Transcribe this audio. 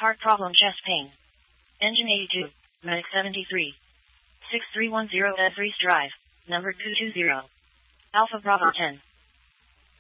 Heart problem, chest pain. Engine 82, Medic 73. 6310 Edries Drive, number 220. Alpha Bravo 10.